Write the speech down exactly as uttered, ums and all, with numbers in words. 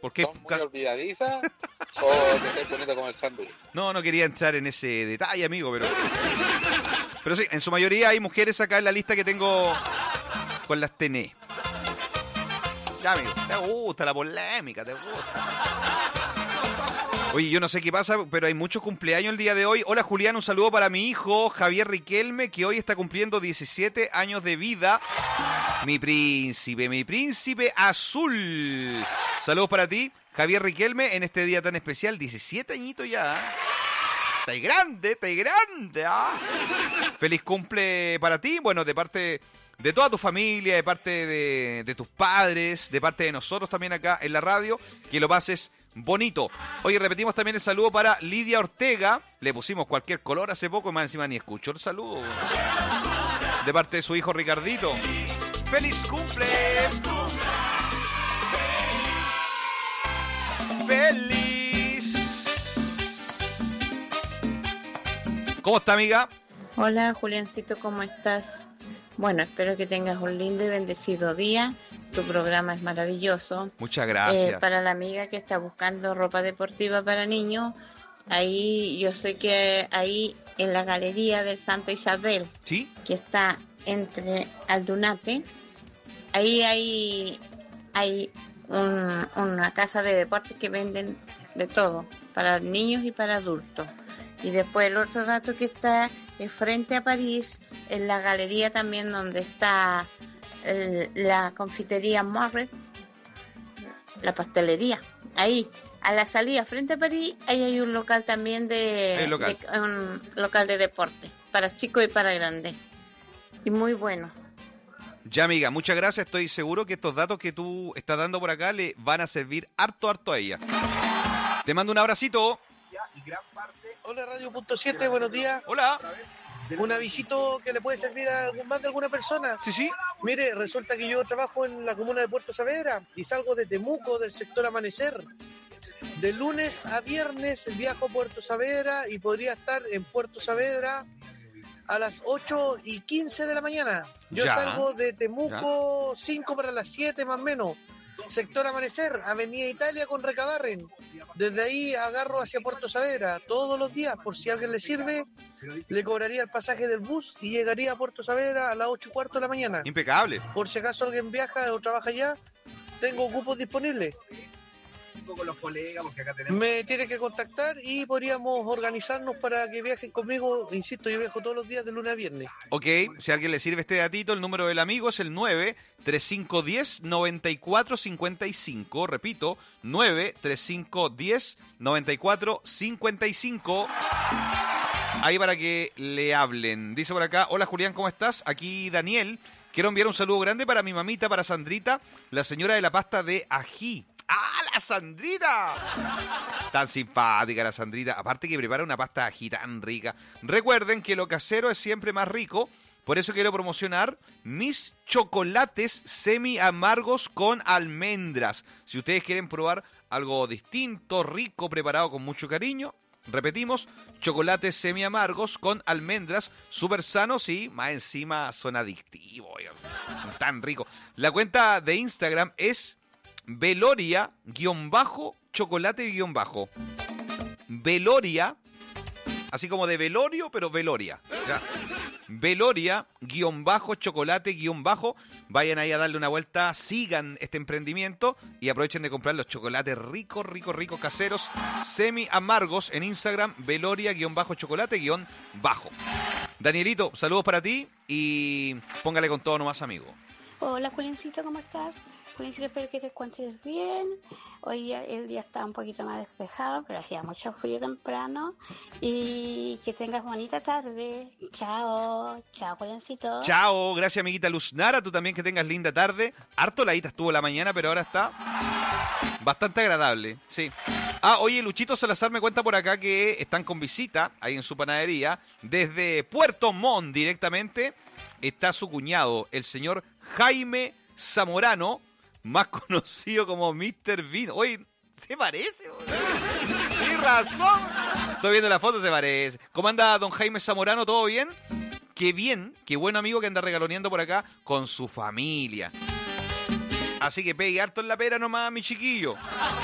¿Por qué? ¿Son muy olvidadizas o te estás poniendo como el sándwich? No, no quería entrar en ese detalle, amigo, pero... Pero sí, en su mayoría hay mujeres acá en la lista que tengo con las T N E. Ya, amigo, te gusta la polémica, te gusta. Oye, yo no sé qué pasa, pero hay muchos cumpleaños el día de hoy. Hola, Julián, un saludo para mi hijo, Javier Riquelme, que hoy está cumpliendo diecisiete años de vida. Mi príncipe, mi príncipe azul. Saludos para ti, Javier Riquelme, en este día tan especial. diecisiete añitos ya. Está grande, está grande. ¿Ah? Feliz cumple para ti. Bueno, de parte de toda tu familia, de parte de, de tus padres, de parte de nosotros también acá en la radio. Que lo pases bonito. Oye, repetimos también el saludo para Lidia Ortega. Le pusimos cualquier color hace poco y más encima ni escuchó el saludo. De parte de su hijo Ricardito. ¡Feliz cumple! ¡Feliz! ¿Cómo está, amiga? Hola, Juliancito, ¿cómo estás? Bueno, espero que tengas un lindo y bendecido día. Tu programa es maravilloso. Muchas gracias. Eh, para la amiga que está buscando ropa deportiva para niños, ahí yo sé que ahí en la galería del Santa Isabel, ¿sí? Que está entre Aldunate, ahí hay, hay un, una casa de deportes que venden de todo, para niños y para adultos. Y después el otro dato que está es frente a París, en la galería también donde está el, la confitería Morret, la pastelería. Ahí, a la salida frente a París, ahí hay un local también de, local. de un local de deporte, para chicos y para grandes. Y muy bueno. Ya, amiga, muchas gracias. Estoy seguro que estos datos que tú estás dando por acá le van a servir harto, harto a ella. Te mando un abracito. Hola, Radio Punto siete, buenos días. Hola. Un avisito que le puede servir a algún más de alguna persona. Sí, sí. Mire, resulta que yo trabajo en la comuna de Puerto Saavedra y salgo de Temuco, del sector Amanecer. De lunes a viernes viajo a Puerto Saavedra y podría estar en Puerto Saavedra a las ocho y quince de la mañana. Yo ya. salgo de Temuco cinco para las siete más o menos. Sector Amanecer, Avenida Italia con Recabarren. Desde ahí agarro hacia Puerto Saavedra todos los días. Por si a alguien le sirve, le cobraría el pasaje del bus y llegaría a Puerto Saavedra a las ocho y cuarto de la mañana. Impecable. Por si acaso alguien viaja o trabaja allá, tengo cupos disponibles. Con los colegas, porque acá tenemos... Me tiene que contactar y podríamos organizarnos para que viajen conmigo. Insisto, yo viajo todos los días de lunes a viernes. Ok, si a alguien le sirve este datito, el número del amigo es el nueve tres cinco uno cero nueve cuatro cinco cinco. Repito, nueve tres cinco uno cero nueve cuatro cinco cinco. Ahí para que le hablen. Dice por acá, hola Julián, ¿cómo estás? Aquí Daniel. Quiero enviar un saludo grande para mi mamita, para Sandrita, la señora de la pasta de ají. ¡Ah, la Sandrita! Tan simpática la Sandrita. Aparte que prepara una pasta de ají tan rica. Recuerden que lo casero es siempre más rico. Por eso quiero promocionar mis chocolates semi amargos con almendras. Si ustedes quieren probar algo distinto, rico, preparado con mucho cariño, repetimos, chocolates semi amargos con almendras, súper sanos y más encima son adictivos. Son tan ricos. La cuenta de Instagram es Veloria guión bajo chocolate guión bajo. Veloria, así como de velorio, pero Veloria. ¿Ya? Veloria guión bajo chocolate guión bajo. Vayan ahí a darle una vuelta, sigan este emprendimiento y aprovechen de comprar los chocolates ricos, ricos, ricos, caseros, semi amargos en Instagram, Veloria guión bajo chocolate guión bajo. Danielito, saludos para ti y póngale con todo nomás, amigo. Hola, Juliancito, ¿cómo estás? Juliancito, espero que te encuentres bien. Hoy el día está un poquito más despejado, pero hacía mucho frío temprano. Y que tengas bonita tarde. Chao, chao, Juliancito. Chao, gracias, amiguita Luznara. Tú también que tengas linda tarde. Harto ladita estuvo la mañana, pero ahora está bastante agradable, sí. Ah, oye, Luchito Salazar me cuenta por acá que están con visita ahí en su panadería. Desde Puerto Montt directamente está su cuñado, el señor Jaime Zamorano, más conocido como mister Bean. Oye, se parece. Tienes razón. Estoy viendo la foto, se parece. ¿Cómo anda don Jaime Zamorano? ¿Todo bien? Qué bien, qué buen amigo que anda regaloneando por acá con su familia. Así que pegue harto en la pera nomás, mi chiquillo.